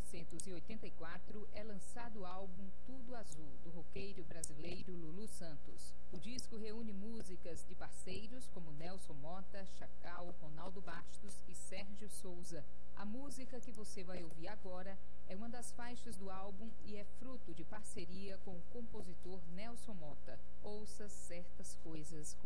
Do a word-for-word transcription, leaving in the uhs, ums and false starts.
novecentos e oitenta e quatro é lançado o álbum Tudo Azul, do roqueiro brasileiro Lulu Santos. O disco reúne músicas de parceiros como Nelson Mota, Chacal, Ronaldo Bastos e Sérgio Souza. A música que você vai ouvir agora é uma das faixas do álbum e é fruto de parceria com o compositor Nelson Mota. Ouça Certas Coisas